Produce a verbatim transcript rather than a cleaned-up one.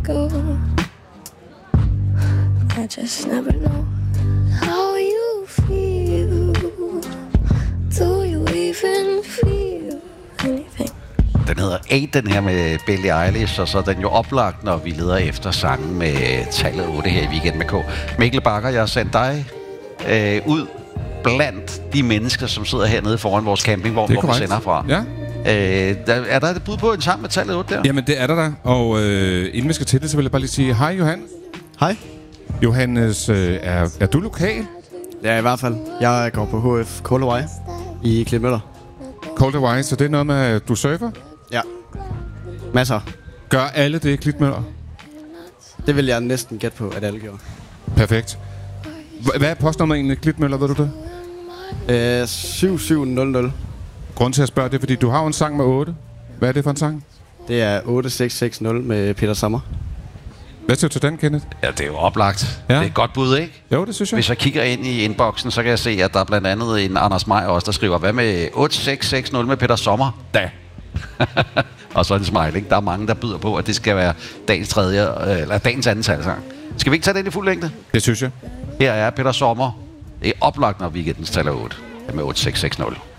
go. I just never know how you feel. Do you even feel anything? Den hedder eight, den her med Billie Eilish, og så er den jo oplagt, når vi leder efter sangen med tallet otte her i Weekend med K. Mikkel Bakker, jeg har sendt dig øh, ud blandt de mennesker, som sidder hernede foran vores campingvogn, hvor vi sender fra. Ja. Øh, der, er der et bud på en sang med tallet otte der? Jamen, det er der da. Og øh, inden vi skal til det, så vil jeg bare lige sige, hej Johan. Hej. Johannes, øh, er, er du lokal? Ja, i hvert fald. Jeg går på H F Cold Hawaii i Klitmøller. Cold Hawaii, så det er noget med, at du surfer? Ja. Masser. Gør alle det i Klitmøller? Det vil jeg næsten gætte på, at alle gjorde. Perfekt. H- hvad er postnummeret egentlig i Klitmøller, ved du det? Øh, syv syv nul nul. Grunden til at spørge, det er, fordi du har jo en sang med otte. Hvad er det for en sang? Det er otte seks seks nul med Peter Sommer. Hvad siger du til den, Kenneth? Ja, det er jo oplagt. Ja. Det er et godt bud, ikke? Jo, det synes jeg. Hvis jeg kigger ind i inboxen, så kan jeg se, at der er blandt andet en Anders Meier også, der skriver, hvad med otte seks seks nul med Peter Sommer? Da. Og så en smile, ikke? Der er mange, der byder på, at det skal være dagens tredje, eller dagens anden talsang. Skal vi ikke tage den i fuld længde? Det synes jeg. Her er Peter Sommer. Det er oplagt, når weekendens taler otte med otte seks seks nul.